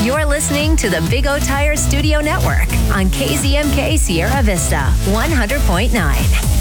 You're listening to the Big O Tire Studio Network on KZMK Sierra Vista 100.9.